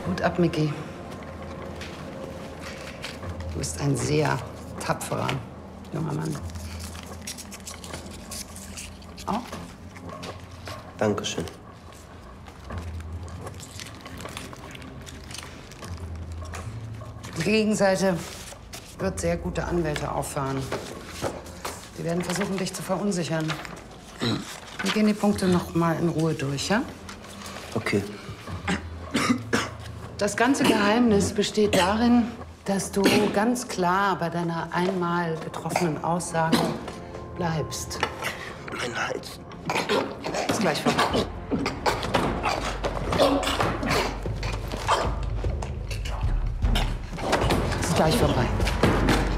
Hut ab, Micky. Du bist ein sehr tapferer junger Mann. Auch? Dankeschön. Die Gegenseite wird sehr gute Anwälte auffahren. Die werden versuchen, dich zu verunsichern. Wir gehen die Punkte noch mal in Ruhe durch, ja? Okay. Das ganze Geheimnis besteht darin, dass du ganz klar bei deiner einmal getroffenen Aussage bleibst. Mein Hals. Ist gleich vorbei. Ist gleich vorbei.